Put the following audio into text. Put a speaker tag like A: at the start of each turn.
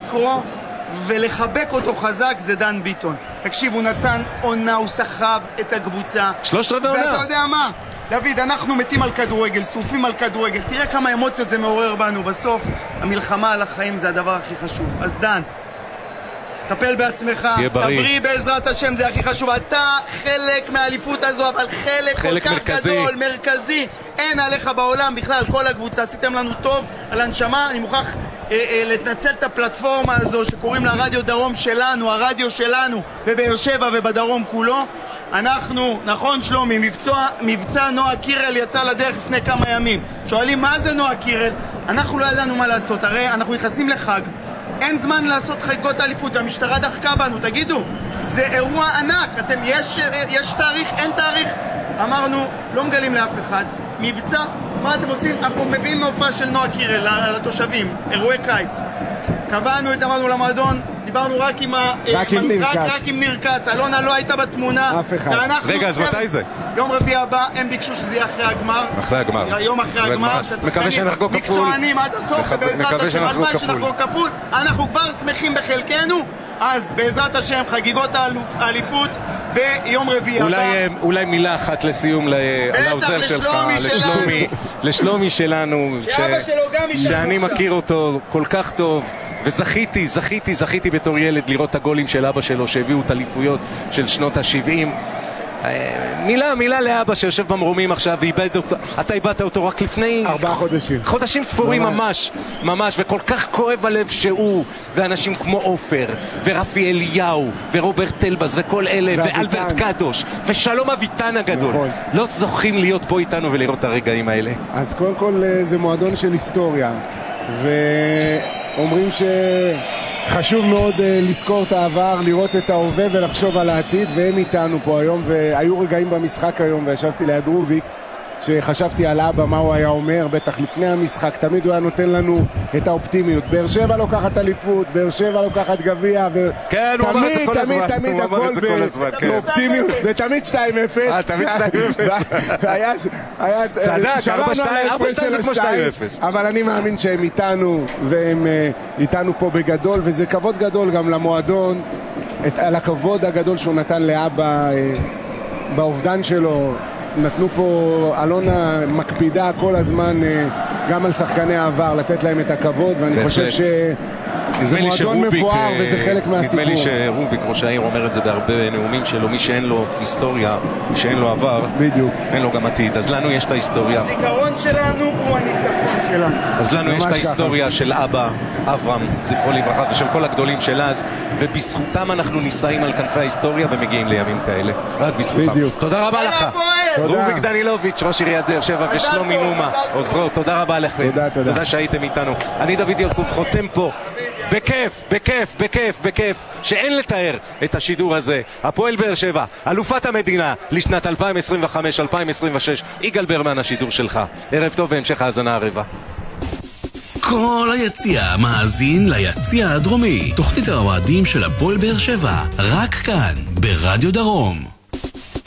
A: לקרוא ולחבק אותו חזק זה דן ביטון. תקשיב, הוא נתן עונה, הוא סחב את הקבוצה.
B: 3/4 עונה.
A: ואתה יודע מה? דוד, אנחנו מתים על כדורגל, שורפים על כדורגל. תראה כמה אמוציות זה מעורר בנו. בסוף, המלחמה על החיים זה הדבר הכי חשוב. אז דן, טפל בעצמך, תבריא בעזרת השם, זה הכי חשוב. אתה חלק מהאליפות הזו, אבל חלק כל כך גדול, מרכזי. אין עליך בעולם בכלל, כל הקבוצה. עשיתם לנו טוב על הנשמה. אני מוכרח לתנצל את הפלטפורמה הזו שקוראים לה רדיו דרום שלנו, הרדיו שלנו בבאר שבע ובדרום כולו. אנחנו, נכון שלומי, מבצע נועה קירל יצא לדרך לפני כמה ימים. שואלים מה זה נועה קירל? אנחנו לא ידענו מה לעשות, הרי אנחנו נכנסים לחג, אין זמן לעשות חגיגות אליפות, המשטרה דחקה בנו, תגידו, זה אירוע ענק, יש תאריך, אין תאריך? אמרנו, לא מגלים לאף אחד, מבצע, מה אתם עושים? אנחנו מביאים מהופעה של נועה קירל לתושבים, אירועי קיץ. קבענו את זה, אמרנו למועדון, דיברנו רק עם ניר כץ, אלונה לא הייתה בתמונה.
C: אף אחד.
B: רגע, אז מתי זה?
A: יום רביעי הבא, הם ביקשו שזה יהיה אחרי הגמר.
B: אחרי הגמר.
A: יום אחרי הגמר.
B: מקווה שנחגוג כפול.
A: מקצוענים עד הסוף, ובעזרת השם, הלוואי שנחגוג כפול. אנחנו כבר שמחים בחלקנו, אז בעזרת השם, חגיגות האליפות ביום רביעי הבא.
B: אולי מילה אחת לסיום לעוזר שלך, לשלומי שלנו, שאני מכיר אותו כל כך טוב. וזכיתי בתור ילד לראות את הגולים של אבא שלו שהביאו את האליפויות של שנות ה-70. מילה לאבא שיושב במרומים עכשיו ואיבד אותו, אתה איבדת אותו רק לפני
C: 4 חודשים.
B: חודשים ספורים ממש, וכל כך כואב הלב שהוא ואנשים כמו עופר ורפי אליהו ורוברט טלבז וכל אלה ואלברט קדוש ושלום אביטן הגדול לא זוכים להיות פה איתנו ולראות את הרגעים האלה.
C: אז קודם כל זה מועדון של היסטוריה, אומרים שחשוב מאוד לזכור את העבר, לראות את ההווה ולחשוב על העתיד, והם איתנו פה היום. והיו רגעים במשחק היום וישבתי ליד רוביק שחשבתי על אבא, מה הוא היה אומר, בטח לפני המשחק, תמיד הוא היה נותן לנו את האופטימיות. באר שבע לוקחת אליפות, באר שבע לוקחת גביע,
B: כן, הוא אמר את זה כל הזמן.
C: תמיד הכל באופטימיות, ותמיד 2-0.
B: תמיד 2-0. צדק, 4-2 זה כמו 2-0.
C: אבל אני מאמין שהם איתנו, והם איתנו פה בגדול, וזה כבוד גדול גם למועדון, על הכבוד הגדול שהוא נתן לאבא באובדן שלו. נתנו פה, אלונה מקפידה כל הזמן גם על שחקני העבר, לתת להם את הכבוד, ואני חושב שזה מועדון מפואר וזה חלק מהסיפור.
B: נדמה לי שרוביק, ראש העיר, אומר את זה בהרבה נאומים שלו, מי שאין לו היסטוריה, מי שאין לו עבר,
C: בדיוק.
B: אין לו גם עתיד. אז לנו יש את ההיסטוריה.
A: הזיכרון שלנו הוא הניצחון שלנו.
B: אז לנו יש את ההיסטוריה של אבא, אברהם, זכרו לברכה, ושל כל הגדולים של אז, ובזכותם אנחנו נישאים על כנפי ההיסטוריה ומגיעים לימים כאלה. רק בזכותם. תודה רבה לך. רוביק דנילוביץ', ראש עיריית באר שבע, ושלומי נומה, עוזרו, תודה רבה לכם. תודה שהייתם איתנו. אני דוד יוסף חותם פה בכיף, שאין לתאר את השידור הזה. הפועל באר שבע, אלופת המדינה לשנת 2025-2026, יגאל ברמן השידור שלך. ערב טוב והמשך האזנה ערבה.
D: כל היציע מאזין ליציע הדרומי, תוכנית האוהדים של הפועל באר שבע, רק כאן ברדיו דרום.